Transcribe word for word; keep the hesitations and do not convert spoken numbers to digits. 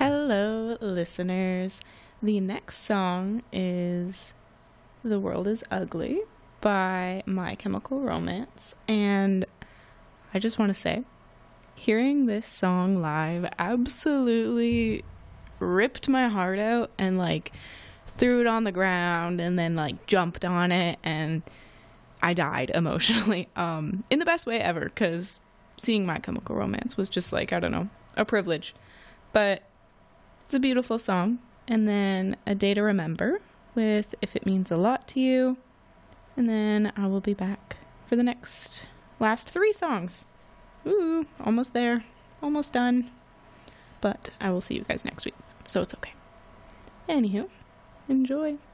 Hello, listeners. The next song is The World is Ugly by My Chemical Romance. And I just want to say, hearing this song live absolutely ripped my heart out and like threw it on the ground and then like jumped on it and I died emotionally um, in the best way ever, because seeing My Chemical Romance was just like, I don't know, a privilege. But it's a beautiful song. And then A Day to Remember with If It Means a Lot to You. And then I will be back for the next last three songs. Ooh, almost there. Almost done. But I will see you guys next week, so it's okay. Anywho, enjoy.